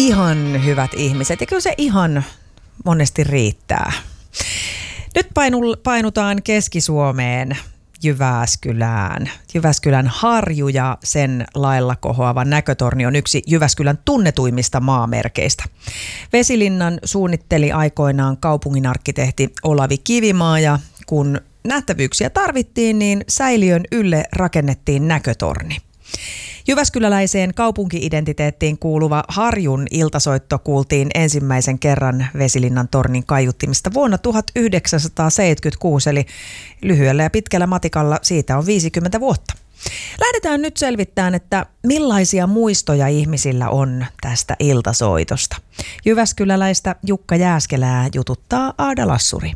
ihan hyvät ihmiset ja kyllä se ihan monesti riittää. Nyt painutaan Keski-Suomeen Jyväskylään. Jyväskylän harju ja sen lailla kohoava näkötorni on yksi Jyväskylän tunnetuimmista maamerkeistä. Vesilinnan suunnitteli aikoinaan kaupunginarkkitehti Olavi Kivimaa ja kun nähtävyyksiä tarvittiin, niin säiliön ylle rakennettiin näkötorni. Jyväskyläläiseen kaupunki-identiteettiin kuuluva Harjun iltasoitto kuultiin ensimmäisen kerran Vesilinnan tornin kaiuttimista vuonna 1976, eli lyhyellä ja pitkällä matikalla siitä on 50 vuotta. Lähdetään nyt selvittämään, että millaisia muistoja ihmisillä on tästä iltasoitosta. Jyväskyläläistä Jukka Jääskelää jututtaa Aada Lassuri.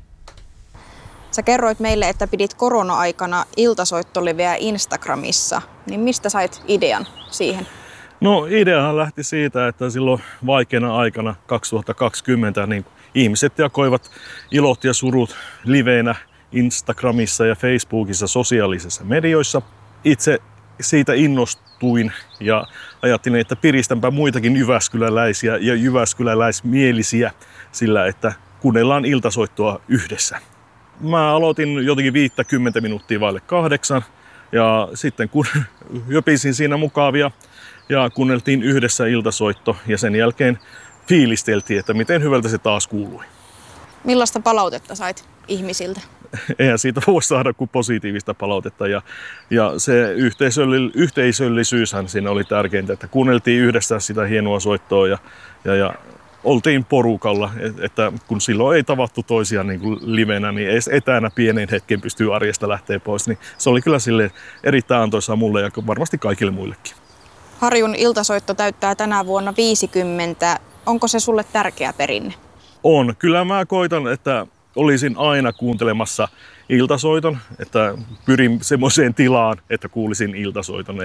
Sä kerroit meille, että pidit korona-aikana iltasoittoliveä Instagramissa. Niin mistä sait idean siihen? No ideahan lähti siitä, että silloin vaikeana aikana 2020 niin ihmiset jakoivat ilot ja surut liveinä Instagramissa ja Facebookissa sosiaalisissa medioissa. Itse siitä innostuin ja ajattelin, että piristänpä muitakin jyväskyläläisiä ja jyväskyläläismielisiä sillä, että kuunnellaan iltasoittoa yhdessä. Mä aloitin jotenkin 50 minuuttia vaille 8 ja sitten kun jöpisin siinä mukavia ja kuunneltiin yhdessä iltasoitto ja sen jälkeen fiilisteltiin, että miten hyvältä se taas kuului. Millaista palautetta sait ihmisiltä? Eihän siitä voi saada kuin positiivista palautetta ja se yhteisöllisyyshän siinä oli tärkeintä, että kuunneltiin yhdessä sitä hienoa soittoa ja oltiin porukalla, että kun silloin ei tavattu toisiaan niin kuin livenä, niin edes etänä pienen hetken pystyy arjesta lähteä pois. Niin se oli kyllä silleen erittäin antoisaa mulle ja varmasti kaikille muillekin. Harjun iltasoitto täyttää tänä vuonna 50. Onko se sulle tärkeä perinne? On. Kyllä mä koitan, että olisin aina kuuntelemassa iltasoiton, että pyrin semmoiseen tilaan, että kuulisin iltasoiton,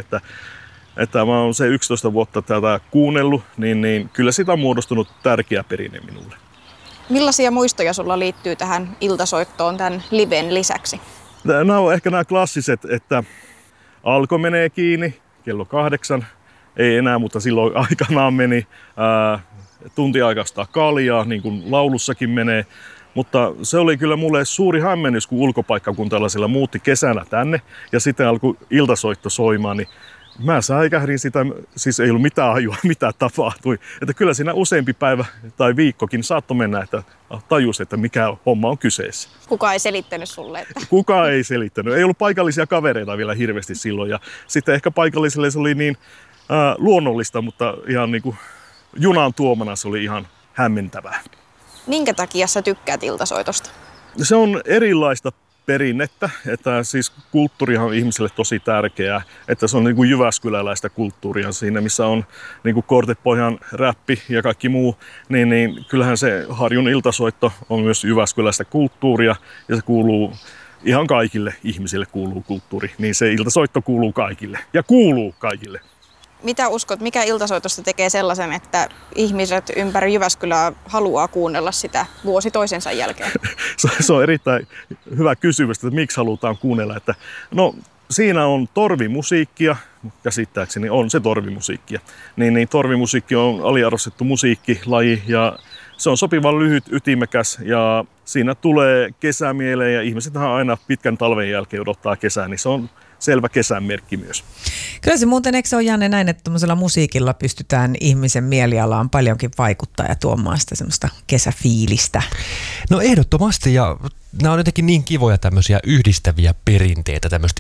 että mä oon se 11 vuotta tätä kuunnellut, niin kyllä sitä on muodostunut tärkeä perinne minulle. Millaisia muistoja sulla liittyy tähän iltasoittoon tämän liven lisäksi? Nämä on ehkä nämä klassiset, että alko menee kiinni kello 8, ei enää, mutta silloin aikanaan meni tuntiaikaista kaljaa, niin kuin laulussakin menee. Mutta se oli kyllä mulle suuri hämmennys, kun ulkopaikkakuntalaisilla muutti kesänä tänne ja sitten alkoi iltasoitto soimaan, niin mä säikähdin sitä, siis ei ollut mitään ajua, mitä tapahtui. Että kyllä siinä useampi päivä tai viikkokin saattoi mennä, että tajus, että mikä homma on kyseessä. Kuka ei selittänyt sulle? Että... Kuka ei selittänyt. Ei ollut paikallisia kavereita vielä hirveästi silloin. Ja sitten ehkä paikallisille se oli niin luonnollista, mutta ihan niin kuin junan tuomana se oli ihan hämmentävää. Minkä takia sä tykkäät iltasoitosta? Se on erilaista perinnettä, että siis kulttuurihan on ihmisille tosi tärkeää, että se on niin kuin jyväskyläläistä kulttuuria siinä, missä on niin kuin Kortepohjan räppi ja kaikki muu, niin kyllähän se Harjun iltasoitto on myös jyväskyläistä kulttuuria ja se kuuluu ihan kaikille ihmisille kuuluu kulttuuri, niin se iltasoitto kuuluu kaikille ja kuuluu kaikille. Mitä uskot, mikä iltasoitosta tekee sellaisen, että ihmiset ympäri Jyväskylää haluaa kuunnella sitä vuosi toisensa jälkeen? Se on erittäin hyvä kysymys, että miksi halutaan kuunnella. Että, no, siinä on torvimusiikkia, käsittääkseni on se torvimusiikkia. Niin torvimusiikki on aliarvostettu musiikkilaji ja se on sopivan lyhyt, ytimekäs ja siinä tulee kesä mieleen ja ihmisethän aina pitkän talven jälkeen odottaa kesää, niin se on selvä kesän merkki myös. Kyllä se muuten, eikö se ole Janne näin, että tuollaisella musiikilla pystytään ihmisen mielialaan paljonkin vaikuttaa ja tuomaan sitä semmoista kesäfiilistä? No ehdottomasti ja nämä on jotenkin niin kivoja tämmöisiä yhdistäviä perinteitä, tämmöiset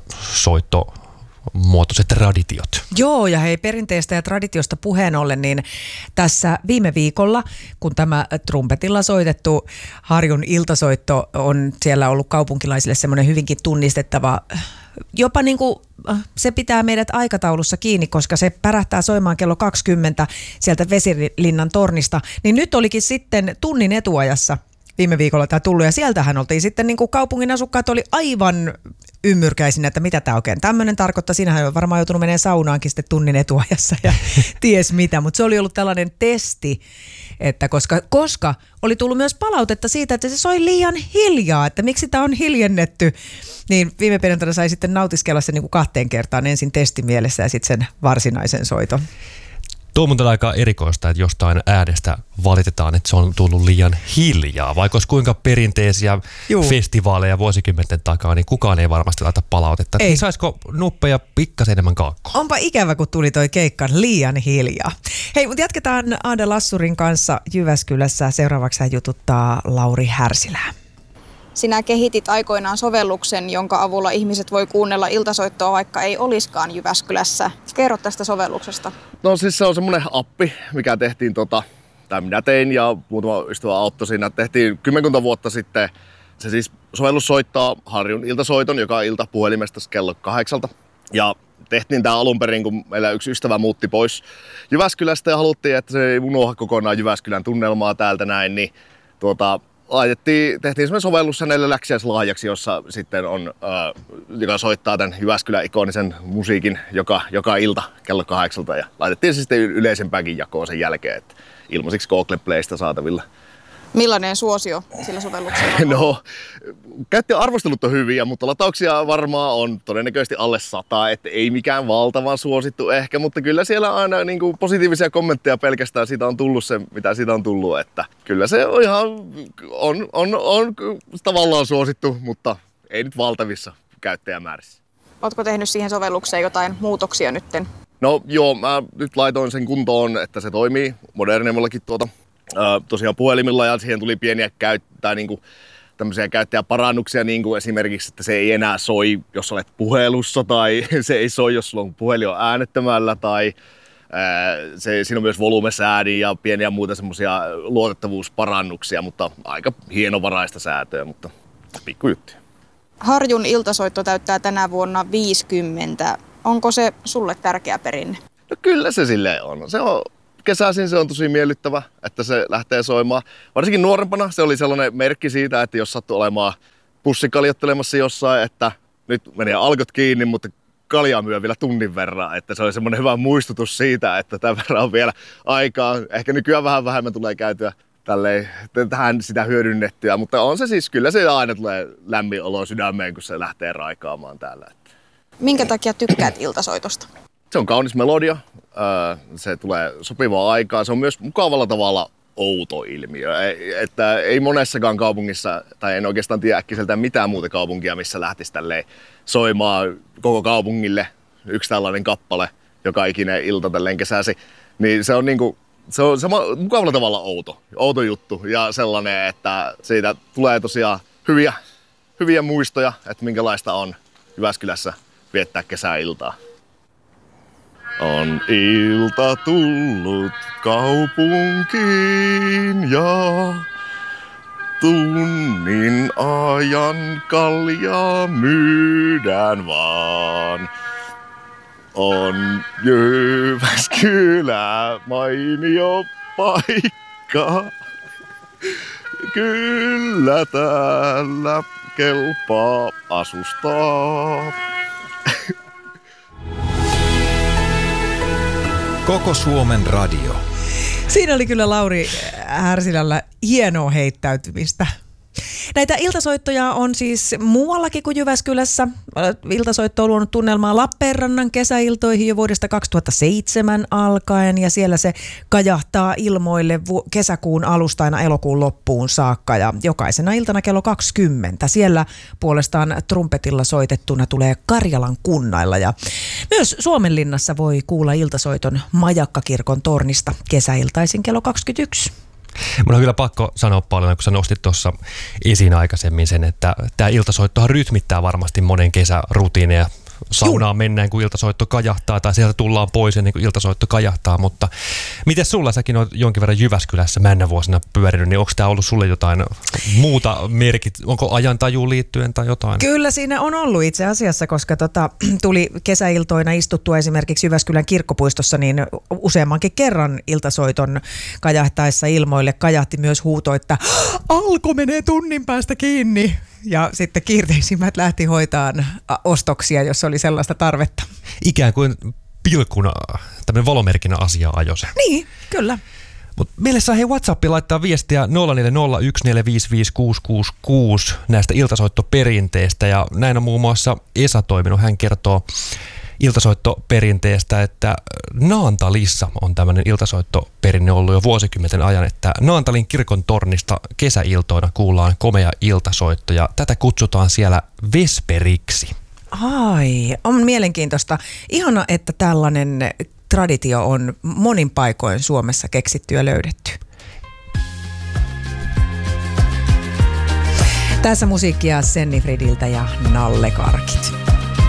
iltasoittomuotoiset traditiot. Joo, ja hei, perinteestä ja traditiosta puheen ollen, niin tässä viime viikolla, kun tämä trumpetilla soitettu Harjun iltasoitto on siellä ollut kaupunkilaisille semmoinen hyvinkin tunnistettava, jopa niin kuin se pitää meidät aikataulussa kiinni, koska se pärähtää soimaan kello 20 sieltä Vesilinnan tornista, niin nyt olikin sitten tunnin etuajassa viime viikolla tämä tullut ja sieltähän oltiin sitten niin kuin kaupungin asukkaat oli aivan ymmyrkäisinä, että mitä tämä oikein tämmöinen tarkoittaa. Siinähän on varmaan joutunut menemään saunaankin sitten tunnin etuajassa ja ties mitä, mutta se oli ollut tällainen testi, että koska oli tullut myös palautetta siitä, että se soi liian hiljaa, että miksi tämä on hiljennetty, niin viime perjantaina sai sitten nautiskella sen niin kuin 2 kertaan ensin testimielessä ja sitten sen varsinaisen soiton. Tuo on muuten aika erikoista, että jostain äänestä valitetaan, että se on tullut liian hiljaa. Vaikka olisi kuinka perinteisiä festivaaleja vuosikymmenten takaa, niin kukaan ei varmasti laita palautetta. Ei. Niin saisiko nuppeja pikkasen enemmän kaakkoa? Onpa ikävä, kun tuli toi keikka liian hiljaa. Hei, mutta jatketaan Aada Lassurin kanssa Jyväskylässä. Seuraavaksi hän jututtaa Lauri Härsilää. Sinä kehitit aikoinaan sovelluksen, jonka avulla ihmiset voi kuunnella iltasoittoa, vaikka ei olisikaan Jyväskylässä. Kerro tästä sovelluksesta. No siis se on semmoinen appi, mikä tehtiin tai minä tein ja muutama ystävä auttoi siinä. Tehtiin 10 vuotta sitten. Se siis sovellus soittaa Harjun iltasoiton joka ilta puhelimesta kello 8. Ja tehtiin tämä alun perin, kun meillä yksi ystävä muutti pois Jyväskylästä ja haluttiin, että se ei unohda kokonaan Jyväskylän tunnelmaa täältä näin, niin tehtiin semmoinen sovellus hänelle läksiäislahjaksi, jossa sitten on, joka soittaa tämän Jyväskylän ikonisen musiikin joka ilta kello 8. Ja laitettiin se sitten yleisempäänkin jakoon sen jälkeen, että ilmaisiksi Google Playsta saatavilla. Millainen suosio sillä sovelluksella on? No, käyttäjäarvostelut on hyviä, mutta latauksia varmaan on todennäköisesti alle 100, että ei mikään valtavan suosittu ehkä, mutta kyllä siellä aina niin kuin positiivisia kommentteja pelkästään siitä on tullut se, mitä siitä on tullut, että kyllä se on ihan, on tavallaan suosittu, mutta ei nyt valtavissa käyttäjämäärissä. Ootko tehnyt siihen sovellukseen jotain muutoksia nytten? No joo, mä nyt laitoin sen kuntoon, että se toimii modernemmallakin tosiaan puhelimilla ja siihen tuli pieniä tämmöisiä käyttäjäparannuksia, niin kuin esimerkiksi, että se ei enää soi, jos olet puhelussa tai se ei soi, jos sulla on puhelin on äänettömällä tai siinä on myös volumesäädin ja pieniä muita semmoisia luotettavuusparannuksia, mutta aika hienovaraista säätöä, mutta pikkujuttuja. Harjun iltasoitto täyttää tänä vuonna 50. Onko se sulle tärkeä perinne? No kyllä se silleen on. Se on kesäisin se on tosi miellyttävä, että se lähtee soimaan. Varsinkin nuorempana se oli sellainen merkki siitä, että jos sattui olemaan pussikaljottelemassa jossain, että nyt menee alkot kiinni, mutta kaljaa myö vielä tunnin verran. Että se oli semmoinen hyvä muistutus siitä, että tämän verran on vielä aikaa. Ehkä nykyään vähän vähemmän tulee käytyä tähän sitä hyödynnettyä, mutta on se siis, kyllä se aina tulee lämmin olo sydämeen, kun se lähtee raikaamaan täällä. Minkä takia tykkäät iltasoitosta? Se on kaunis melodia, se tulee sopivaa aikaa, se on myös mukavalla tavalla outo ilmiö. Että ei monessakaan kaupungissa, tai en oikeastaan tiedä äkkiseltään mitään muuta kaupunkia, missä lähtisi tälleen soimaan koko kaupungille yksi tällainen kappale joka ikinen ilta tälleen kesäsi. Niin se on niinku, se on mukavalla tavalla outo juttu ja sellainen, että siitä tulee tosiaan hyviä muistoja, että minkälaista on Jyväskylässä viettää kesäiltaa. On ilta tullut kaupunkiin ja tunnin ajan kaljaa myydään vaan. On Jyväskylä mainio paikka, kyllä täällä kelpaa asustaa. Koko Suomen radio. Siinä oli kyllä Lauri Härsilällä hienoa heittäytymistä. Näitä iltasoittoja on siis muuallakin kuin Jyväskylässä. Iltasoitto on luonut tunnelmaa Lappeenrannan kesäiltoihin jo vuodesta 2007 alkaen ja siellä se kajahtaa ilmoille kesäkuun alusta aina elokuun loppuun saakka ja jokaisena iltana kello 20. Siellä puolestaan trumpetilla soitettuna tulee Karjalan kunnailla ja myös Suomenlinnassa voi kuulla iltasoiton Majakkakirkon tornista kesäiltaisin kello 21. Mun on kyllä pakko sanoa paljon, kun sä nostit tuossa esiin aikaisemmin sen, että tämä iltasoittohan rytmittää varmasti monen kesärutiineja. Saunaan mennään, kun iltasoitto kajahtaa, tai sieltä tullaan pois ennen kuin iltasoitto kajahtaa, mutta miten sulla, säkin olet jonkin verran Jyväskylässä vuosina pyörinyt, niin onko tämä ollut sulle jotain muuta merkit, onko ajantajuun liittyen tai jotain? Kyllä siinä on ollut itse asiassa, koska tuli kesäiltoina istuttua esimerkiksi Jyväskylän kirkkopuistossa, niin useammankin kerran iltasoiton kajahtaessa ilmoille kajahti myös huuto, että Alko menee tunnin päästä kiinni. Ja sitten kiirteisimmät lähti hoitaan ostoksia, jos oli sellaista tarvetta. Ikään kuin pilkkuna, tämmöinen valomerkinä asia ajoi se. Niin, kyllä. Mutta meille saa WhatsAppiin laittaa viestiä 0401455666 näistä iltasoittoperinteistä. Ja näin on muun muassa Esa toiminut. Hän kertoo iltasoittoperinteestä, että Naantalissa on tämmöinen iltasoittoperinne ollut jo vuosikymmenten ajan, että Naantalin kirkon tornista kesäiltoina kuullaan komea iltasoitto ja tätä kutsutaan siellä vesperiksi. Ai, on mielenkiintoista. Ihana, että tällainen traditio on monin paikoin Suomessa keksitty ja löydetty. Tässä musiikkia Senni Fridiltä ja Nalle Karkit.